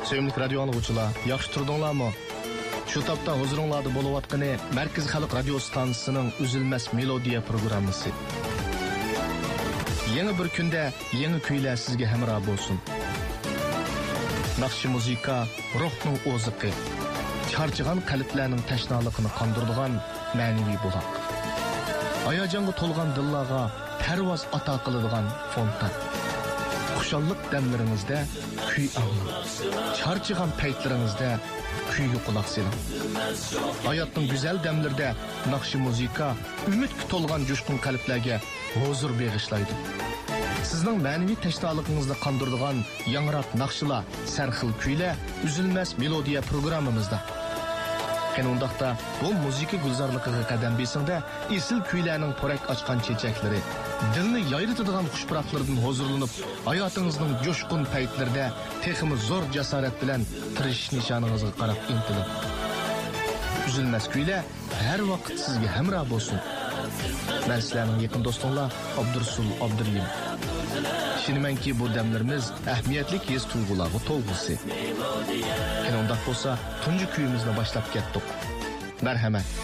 Sevimli radio anlıqçılar, yaxşı turdunlarmı? Şu tapda huzuringlarda bo'layotgani Markaz Xalq radio stansiyasining Üzülmez Melodiya programmasi. Yeni bir kunda yeni kuylar sizga hamroh bo'lsin. Naqshi muzika ruhning o'ziqi, charchigan qalblarning tashnaligini qondiradigan ma'naviy buloq. Hayajonga to'lgan dillarga parvoz ato qiladigan fontan. Xushallik damlaringizda kuy anglang. Charchigan paytlaringizda kuyga quloq soling. Hayotning go'zal damlarida naqshi muzika umidga to'lgan jo'shqin qalblarga huzur bag'ishlaydi. Sizning ma'naviy tashnoligingizni qondiradigan yangrab naqshlar, sarxil kuylar Üzülmez Melodiya programmamizda. Qani undaqda bu muzika gulzorligiga qadam besingda esil kuylarning porak ochgan chechaklari, dilni yayritadigan xushpuroqlardan huzurlanib, hayotingizning jo'shqin paytlarida texmi zo'r jasorat bilan tirishish nishoningizga qarab intilib. Üzülmez kuylar har vaqt sizga hamroh bo'lsin. Men sizlarning yaqin do'stinglar Abdursul Abduriyim. Düşünümenki bu demlerimiz ehmiyetlik his tuyg'ularga to'lg'isi. Qani undaq bo'lsa, tunji kuyimizni boshlab ketdik. Marhamat.